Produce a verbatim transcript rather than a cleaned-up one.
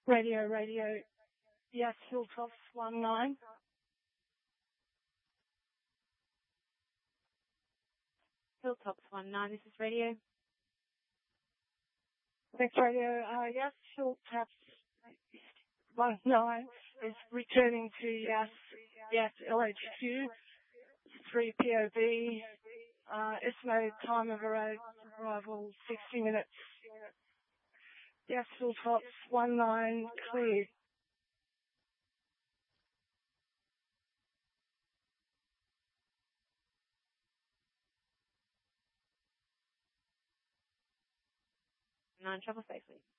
Radio, radio. Yes, Hilltops one nine. Hilltops one nine, this is radio. Next radio, uh, yes, Hilltops one nine is returning to yes, yes, L H Q, three P O V, uh, estimated time of arrival sixty minutes. Yes, Hilltops one nine, clear. nine, travel safely.